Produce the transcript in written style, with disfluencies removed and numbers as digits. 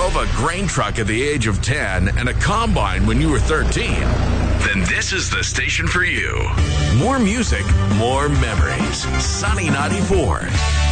drove a grain truck at the age of 10 and a combine when you were 13, then this is the station for you. More music, more memories. Sunny 94.